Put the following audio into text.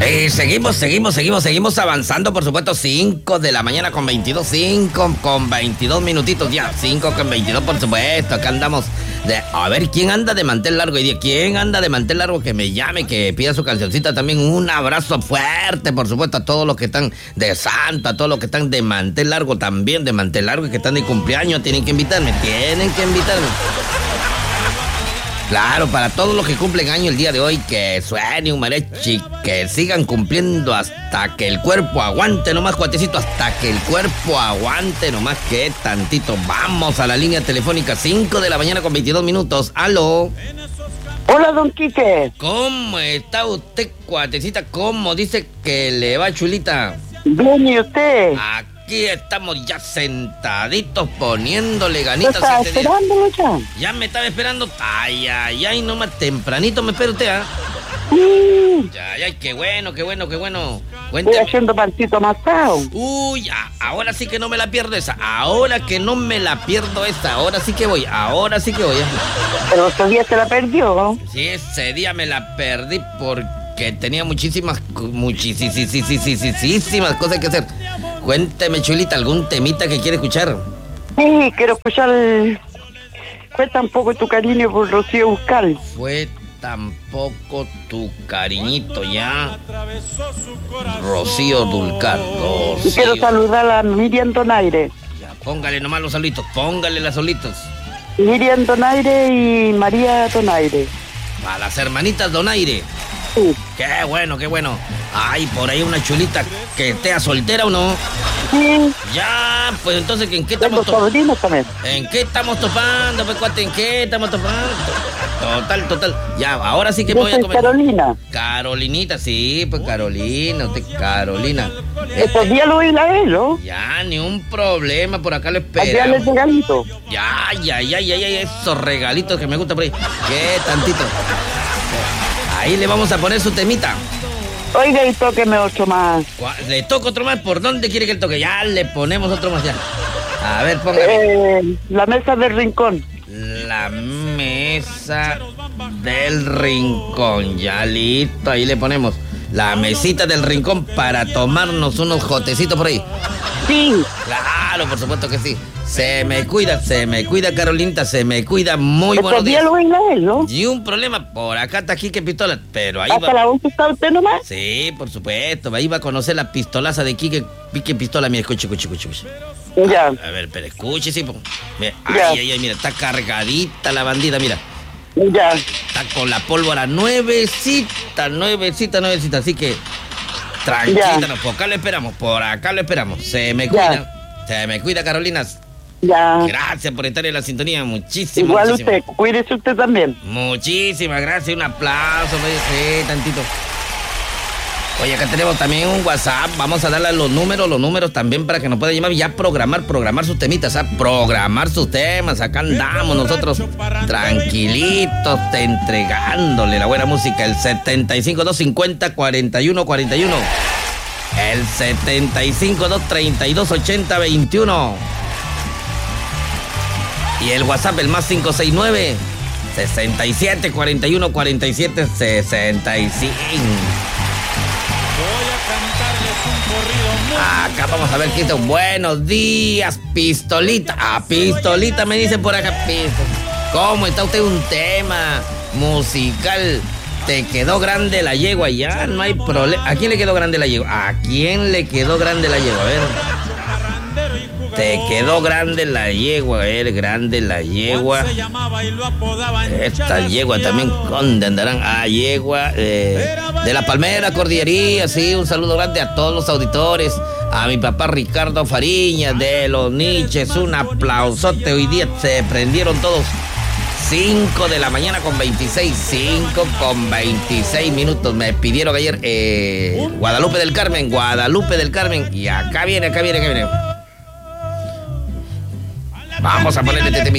Seguimos avanzando, por supuesto. 5 de la mañana con 22, 5 con 22 minutitos ya, 5 con 22, por supuesto. Acá andamos a ver quién anda de mantel largo hoy día. ¿Quién anda de mantel largo? Que me llame, que pida su cancioncita también. Un abrazo fuerte, por supuesto, a todos los que están de santo, a todos los que están de mantel largo también, de mantel largo, que están de cumpleaños. Tienen que invitarme. Claro, para todos los que cumplen año el día de hoy, que suene un mariachi, que sigan cumpliendo hasta que el cuerpo aguante nomás, cuatecito, hasta que el cuerpo aguante nomás, que tantito. Vamos a la línea telefónica, 5 de la mañana con 22 minutos. ¡Aló! Hola, don Quique. ¿Cómo está usted, cuatecita? ¿Cómo dice que le va, chulita? Bien, ¿y usted? Aquí estamos ya sentaditos poniéndole ganitas. ¿Está esperándolo ya? Ya me estaba esperando. Ay, nomás tempranito me espera usted, ¿ah? Sí. Ay, qué bueno. Estoy Cuénteme. haciendo pancito amasado. Uy, ahora sí que no me la pierdo esa. Ahora sí que voy. Pero ese día se la perdió. Sí, ese día me la perdí porque tenía muchísimas cosas que hacer. Cuénteme, chulita, ¿algún temita que quiere escuchar? Sí, quiero escuchar. Cuenta un poco tu cariño por Rocío Dúrcal. Fue tampoco tu cariñito ya. Rocío Dúrcal. Y quiero saludar a Miriam Donaire. Ya, póngale nomás los solitos, póngale las solitos. Miriam Donaire y María Donaire. A las hermanitas Donaire. Sí. Qué bueno. Ay, por ahí una chulita que esté soltera o no. Sí. Ya, pues entonces, ¿en qué Tengo estamos topando? sobrinos también. ¿En qué estamos topando? Pues, cuate, ¿en qué estamos topando? Total. Ya, ahora sí que me Yo voy a soy comer. Carolina. Carolinita, sí, pues Carolina. Estos días lo voy a ver, ¿no? Ya, ni un problema, por acá lo Allá les esperamos. regalito. Ya, esos regalitos que me gustan por ahí. ¿Qué tantito? Ahí le vamos a poner su temita. Oiga, y tóqueme otro más. ¿Le toco otro más? ¿Por dónde quiere que le toque? Ya le ponemos otro más ya. A ver, póngale. La mesa del rincón. La mesa del rincón. Ya listo, ahí le ponemos la mesita del rincón para tomarnos unos jotecitos por ahí. Sí. Claro, por supuesto que sí. Se me cuida, Carolinita, se me cuida. Muy buenos Estos días días. lo voy a ver, ¿no? Y un problema, por acá está Quique Pistola, pero ahí ¿Hasta va. la 11 está usted nomás? Sí, por supuesto, ahí va a conocer la pistolaza de Quique Pistola. Mira, escuche. Ya. A ver, pero escuche, sí. Mira, Ya. ay, mira, está cargadita la bandida, mira. Ya. Está con la pólvora nuevecita. Así que, tranquila, Ya. no, por acá lo esperamos. Se me cuida, Carolina. Ya. Gracias por estar en la sintonía, muchísimas Igual muchísimas. usted, cuídese usted también. Muchísimas gracias, un aplauso, sí, tantito. Oye, acá tenemos también un WhatsApp, vamos a darle los números también para que nos pueda llamar y ya programar sus temitas, programar sus temas. Acá andamos nosotros tranquilitos, entregándole la buena música. El 75-250-4141. El 75-232-80-21. Y el WhatsApp, el más 569 67 41 47 65. Voy a cantarles un corrido muy... Acá vamos a ver qué dice. Buenos días, Pistolita. Pistolita me dice por acá. ¿Cómo está usted? Un tema musical. Te quedó grande la yegua, ya no hay problema. ¿A quién le quedó grande la yegua? A ver. Te quedó grande la yegua, grande la yegua. Esta yegua también, ¿dónde andarán? Yegua de la Palmera, Cordillería, sí, un saludo grande a todos los auditores. A mi papá Ricardo Fariñas de Los Niches, un aplausote. Hoy día se prendieron todos. 5 de la mañana con 26 minutos. Me pidieron ayer Guadalupe del Carmen. Y acá viene. Vamos a ponerle este